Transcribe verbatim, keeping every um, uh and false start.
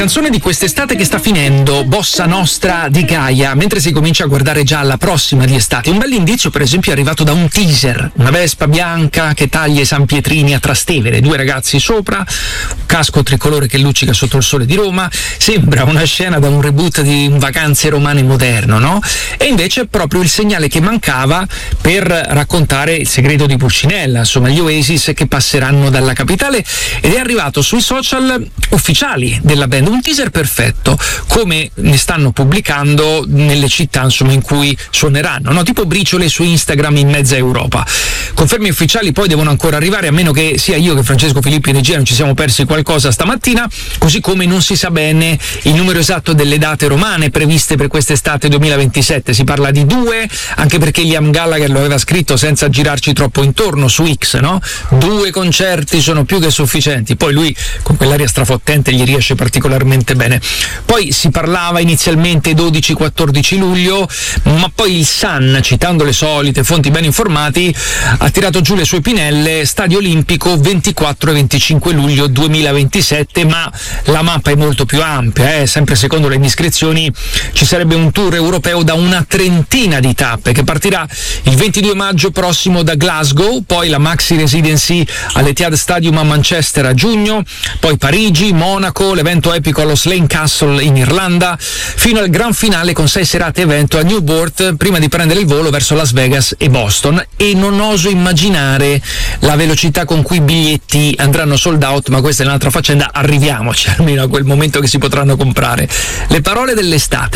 Canzone di quest'estate che sta finendo, Bossa Nostra di Gaia, mentre si comincia a guardare già alla prossima di estate. Un bell'indizio, per esempio, è arrivato da un teaser, una Vespa bianca che taglia i San Pietrini a Trastevere, due ragazzi sopra, un casco tricolore che luccica sotto il sole di Roma. Sembra una scena da un reboot di un Vacanze Romane moderno, no? E invece è proprio il segnale che mancava per raccontare il segreto di Pulcinella, insomma gli Oasis che passeranno dalla capitale, ed è arrivato sui social ufficiali della band un teaser perfetto, come ne stanno pubblicando nelle città insomma in cui suoneranno, no? Tipo briciole su Instagram in mezza Europa. Conferme ufficiali poi devono ancora arrivare, a meno che sia io che Francesco Filippi in regia non ci siamo persi qualcosa stamattina, così come non si sa bene il numero esatto delle date romane previste per quest'estate duemilaventisette. Si parla di due, anche perché Liam Gallagher lo aveva scritto senza girarci troppo intorno su X, no? Due concerti sono più che sufficienti. Poi lui con quell'aria strafottente gli riesce particolarmente bene. Poi si parlava inizialmente dodici quattordici luglio, ma poi il Sun, citando le solite fonti ben informati, ha tirato giù le sue pinelle: Stadio Olimpico ventiquattro e venticinque luglio duemilaventisette, ma la mappa è molto più ampia, eh? Sempre secondo le indiscrezioni ci sarebbe un tour europeo da una trentina di tappe che partirà il ventidue maggio prossimo da Glasgow, poi la maxi residency all'Etihad Stadium a Manchester a giugno, poi Parigi, Monaco, l'evento epico allo Slane Castle in Irlanda, fino al gran finale con sei serate evento a Newport prima di prendere il volo verso Las Vegas e Boston. E non oso immaginare la velocità con cui i biglietti andranno sold out, ma questa è un'altra faccenda, arriviamoci almeno a quel momento che si potranno comprare. Le parole dell'estate.